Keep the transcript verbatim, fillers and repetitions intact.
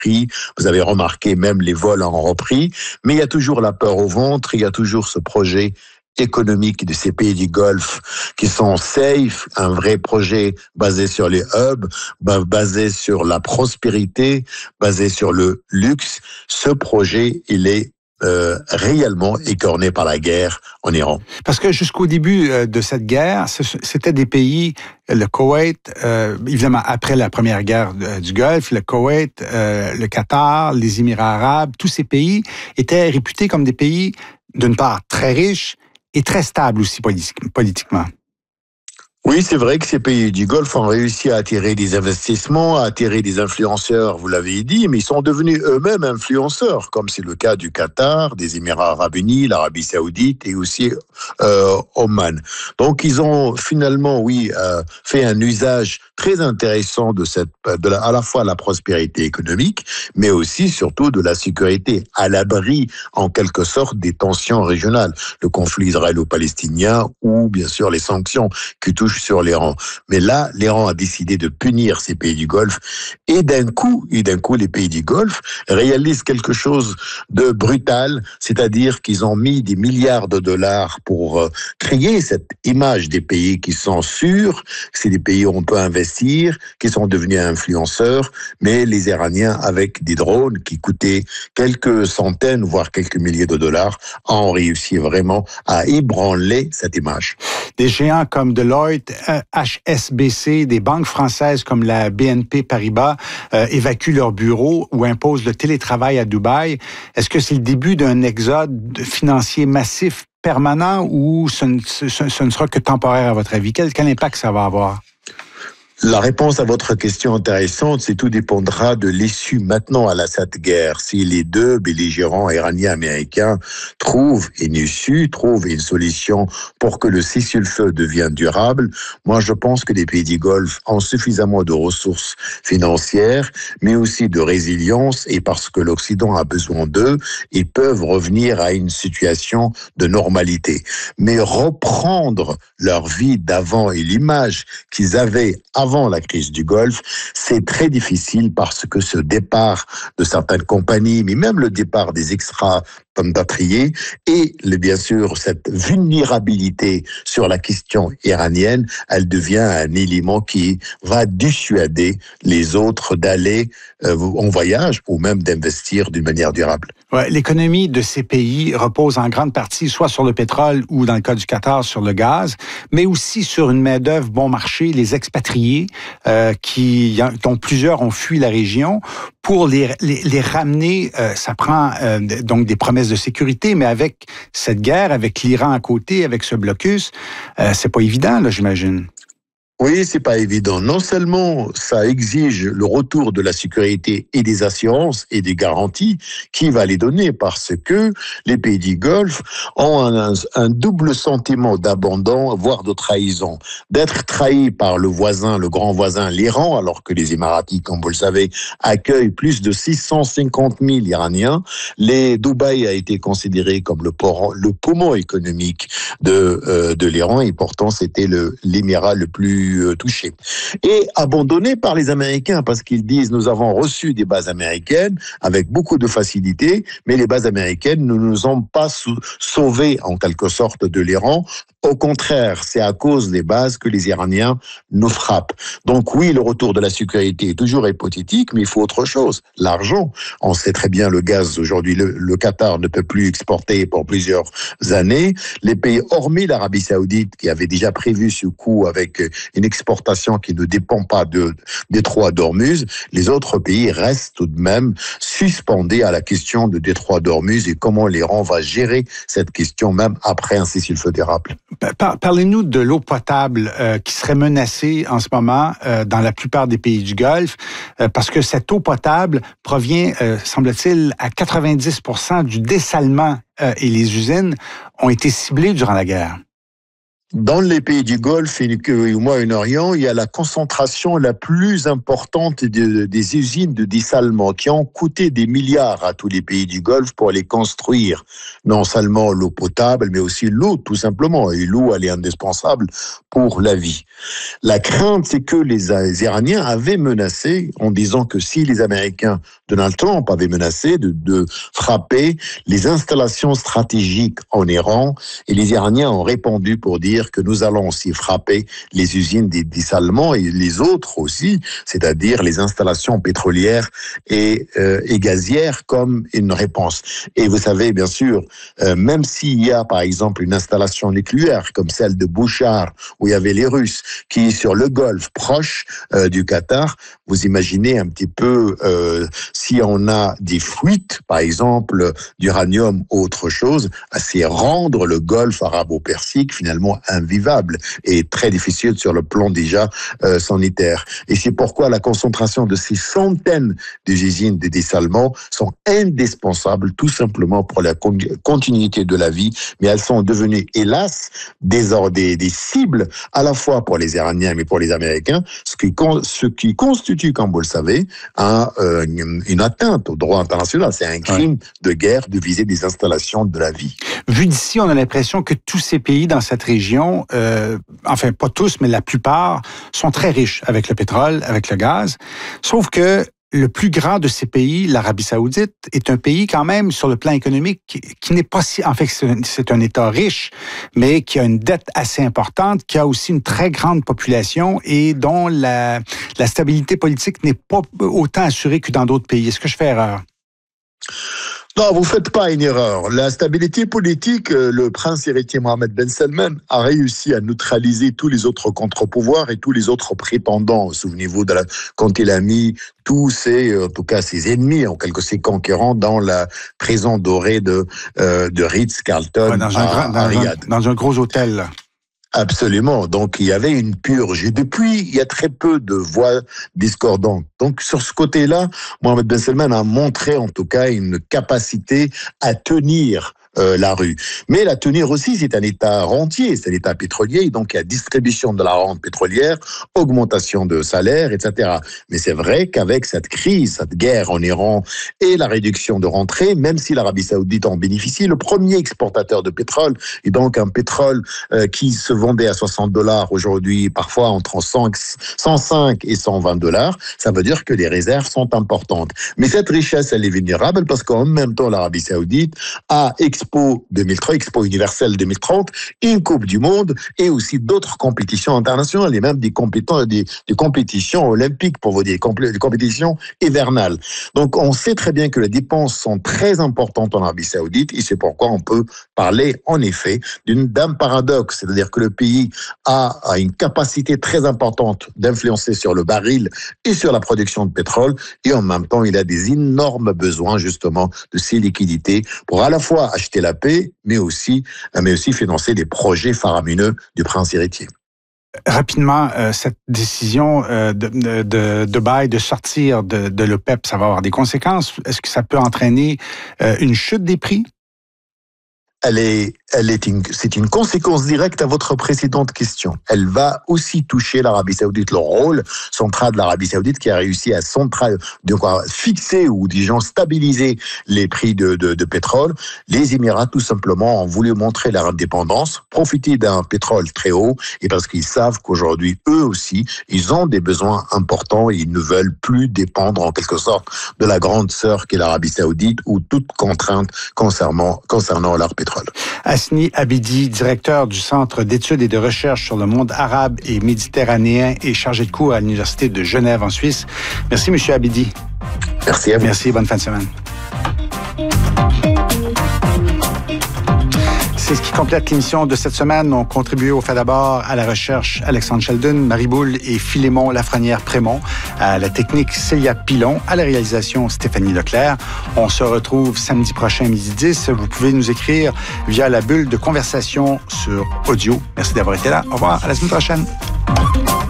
repris. Vous avez remarqué, même les vols ont repris. Mais il y a toujours la peur au ventre, il y a toujours ce projet économique de ces pays du Golfe qui sont safe, un vrai projet basé sur les hubs, basé sur la prospérité, basé sur le luxe. Ce projet, il est Euh, réellement écorné par la guerre en Iran. Parce que jusqu'au début euh, de cette guerre, c'était des pays, le Koweït, euh, évidemment après la première guerre du Golfe, le Koweït, euh, le Qatar, les Émirats arabes, tous ces pays étaient réputés comme des pays, d'une part, très riches et très stables aussi politiquement. Oui, c'est vrai que ces pays du Golfe ont réussi à attirer des investissements, à attirer des influenceurs, vous l'avez dit, mais ils sont devenus eux-mêmes influenceurs, comme c'est le cas du Qatar, des Émirats arabes unis, l'Arabie saoudite et aussi euh, Oman. Donc, ils ont finalement, oui, euh, fait un usage très intéressant de cette, de la, à la fois la prospérité économique, mais aussi, surtout, de la sécurité, à l'abri, en quelque sorte, des tensions régionales, le conflit israélo-palestinien ou, bien sûr, les sanctions qui touchent sur l'Iran. Mais là, l'Iran a décidé de punir ces pays du Golfe et d'un coup, et d'un coup, les pays du Golfe réalisent quelque chose de brutal, c'est-à-dire qu'ils ont mis des milliards de dollars pour créer cette image des pays qui sont sûrs, c'est des pays où on peut investir, qui sont devenus influenceurs, mais les Iraniens, avec des drones qui coûtaient quelques centaines, voire quelques milliers de dollars, ont réussi vraiment à ébranler cette image. Des géants comme Deloitte, H S B C, des banques françaises comme la B N P Paribas euh, évacuent leurs bureaux ou imposent le télétravail à Dubaï. Est-ce que c'est le début d'un exode financier massif permanent ou ce ne, ce, ce ne sera que temporaire à votre avis? Quel, quel impact ça va avoir? La réponse à votre question intéressante, c'est tout dépendra de l'issue maintenant à la, cette guerre. Si les deux belligérants iraniens américains trouvent une issue, trouvent une solution pour que le cessez-le-feu devienne durable, moi je pense que les pays du Golfe ont suffisamment de ressources financières, mais aussi de résilience, et parce que l'Occident a besoin d'eux, ils peuvent revenir à une situation de normalité. Mais reprendre leur vie d'avant et l'image qu'ils avaient avant Avant la crise du Golfe, c'est très difficile parce que ce départ de certaines compagnies, mais même le départ des extra-compatriotes et le, bien sûr cette vulnérabilité sur la question iranienne, elle devient un élément qui va dissuader les autres d'aller euh, en voyage ou même d'investir d'une manière durable. Ouais, l'économie de ces pays repose en grande partie soit sur le pétrole ou, dans le cas du Qatar, sur le gaz, mais aussi sur une main-d'œuvre bon marché, les expatriés, euh, qui, dont plusieurs ont fui la région. Pour les, les, les ramener, euh, ça prend euh, donc des promesses de sécurité, mais avec cette guerre, avec l'Iran à côté, avec ce blocus, euh, c'est pas évident, là, j'imagine. Oui, c'est pas évident. Non seulement ça exige le retour de la sécurité et des assurances et des garanties, qui va les donner parce que les pays du Golfe ont un, un double sentiment d'abandon, voire de trahison. D'être trahis par le voisin, le grand voisin, l'Iran, alors que les Émiratis, comme vous le savez, accueillent plus de six cent cinquante mille Iraniens. Les Dubaï a été considéré comme le, port, le poumon économique de, euh, de l'Iran et pourtant c'était le, l'émirat le plus touché. Et abandonné par les Américains parce qu'ils disent nous avons reçu des bases américaines avec beaucoup de facilité, mais les bases américaines ne nous ont pas sauvés en quelque sorte de l'Iran. Au contraire, c'est à cause des bases que les Iraniens nous frappent. Donc oui, le retour de la sécurité est toujours hypothétique, mais il faut autre chose. L'argent. On sait très bien le gaz aujourd'hui, le, le Qatar ne peut plus exporter pour plusieurs années. Les pays, hormis l'Arabie saoudite, qui avait déjà prévu ce coup avec une exportation qui ne dépend pas de détroit d'Ormuz, les autres pays restent tout de même suspendus à la question de détroit d'Ormuz et comment l'Iran va gérer cette question même après un cessez-le-feu durable. Parlez-nous de l'eau potable euh, qui serait menacée en ce moment euh, dans la plupart des pays du Golfe, euh, parce que cette eau potable provient, euh, semble-t-il, à quatre-vingt-dix pour cent du dessalement euh, et les usines ont été ciblées durant la guerre. Dans les pays du Golfe et au Moyen-Orient, il y a la concentration la plus importante de, des usines de dessalement qui ont coûté des milliards à tous les pays du Golfe pour les construire. Non seulement l'eau potable, mais aussi l'eau tout simplement. Et l'eau, elle est indispensable pour la vie. La crainte, c'est que les Iraniens avaient menacé, en disant que si les Américains, Donald Trump avait menacé de, de frapper les installations stratégiques en Iran, et les Iraniens ont répondu pour dire que nous allons aussi frapper les usines des dessalements et les autres aussi, c'est-à-dire les installations pétrolières et, euh, et gazières comme une réponse. Et vous savez, bien sûr, euh, même s'il y a par exemple une installation nucléaire comme celle de Bouchar, où il y avait les Russes, qui est sur le Golfe, proche euh, du Qatar, vous imaginez un petit peu euh, si on a des fuites, par exemple, d'uranium ou autre chose, c'est rendre le Golfe arabo-persique finalement invivable et très difficile sur le plan déjà euh, sanitaire. Et c'est pourquoi la concentration de ces centaines d'usines de dessalement sont indispensables tout simplement pour la con- continuité de la vie, mais elles sont devenues, hélas, des, des, des cibles à la fois pour les Iraniens mais pour les Américains, ce qui, ce qui constitue, comme vous le savez, un, euh, une, une atteinte au droit international. C'est un crime ouais. de guerre de viser des installations de la vie. Vu d'ici, on a l'impression que tous ces pays dans cette région, euh, enfin pas tous, mais la plupart, sont très riches avec le pétrole, avec le gaz. Sauf que le plus grand de ces pays, l'Arabie Saoudite, est un pays quand même sur le plan économique qui, qui n'est pas si... En fait, c'est un, c'est un État riche, mais qui a une dette assez importante, qui a aussi une très grande population et dont la, la stabilité politique n'est pas autant assurée que dans d'autres pays. Est-ce que je fais erreur? Non, vous faites pas une erreur. La stabilité politique, le prince héritier Mohammed Ben Salman a réussi à neutraliser tous les autres contre-pouvoirs et tous les autres prétendants. Souvenez-vous de la, quand il a mis tous ses, en tout cas ses ennemis, en quelque sorte ses conquérants, dans la prison dorée de, euh, de Ritz-Carlton ouais, dans à, un, dans à Riyad. Un, dans un gros hôtel, là. Absolument. Donc, il y avait une purge. Et depuis, il y a très peu de voix discordantes. Donc, sur ce côté-là, Mohammed Ben Salman a montré, en tout cas, une capacité à tenir Euh, la rue. Mais la tenir aussi, c'est un État rentier, c'est un État pétrolier, donc il y a distribution de la rente pétrolière, augmentation de salaire, et cetera. Mais c'est vrai qu'avec cette crise, cette guerre en Iran et la réduction de rentrée, même si l'Arabie Saoudite en bénéficie, le premier exportateur de pétrole, et donc un pétrole euh, qui se vendait à soixante dollars aujourd'hui, parfois entre cent cinq et cent vingt dollars, ça veut dire que les réserves sont importantes. Mais cette richesse, elle est vulnérable parce qu'en même temps, l'Arabie Saoudite a Expo deux mille trois, Expo universelle deux mille trente, une Coupe du Monde et aussi d'autres compétitions internationales et même des, compétents, des, des compétitions olympiques, pour vous dire, des compétitions hivernales. Donc, on sait très bien que les dépenses sont très importantes en Arabie Saoudite et c'est pourquoi on peut parler, en effet, d'une, d'un paradoxe. C'est-à-dire que le pays a, a une capacité très importante d'influencer sur le baril et sur la production de pétrole et en même temps, il a des énormes besoins, justement, de ces liquidités pour à la fois acheter la paix, mais aussi, mais aussi financer des projets faramineux du prince héritier. Rapidement, euh, cette décision euh, de, de, de Dubaï de sortir de, de l'OPEP, ça va avoir des conséquences. Est-ce que ça peut entraîner euh, une chute des prix? Elle est, elle est une, c'est une conséquence directe à votre précédente question. Elle va aussi toucher l'Arabie Saoudite, le rôle central de l'Arabie Saoudite qui a réussi à central, de quoi fixer ou disons stabiliser les prix de, de, de pétrole. Les Émirats tout simplement ont voulu montrer leur indépendance, profiter d'un pétrole très haut et parce qu'ils savent qu'aujourd'hui eux aussi ils ont des besoins importants et ils ne veulent plus dépendre en quelque sorte de la grande sœur qu'est l'Arabie Saoudite ou toute contrainte concernant concernant leur pétrole. Hasni Abidi, directeur du Centre d'études et de recherche sur le monde arabe et méditerranéen et chargé de cours à l'Université de Genève en Suisse. Merci, M. Abidi. Merci à vous. Merci, bonne fin de semaine. C'est ce qui complète l'émission de cette semaine. On contribué au fait d'abord à la recherche Alexandre Sheldon, Marie Boule et Philémon Lafrenière-Prémont, à la technique Célia Pilon, à la réalisation Stéphanie Leclerc. On se retrouve samedi prochain midi dix. Vous pouvez nous écrire via la bulle de conversation sur audio. Merci d'avoir été là. Au revoir, à la semaine prochaine.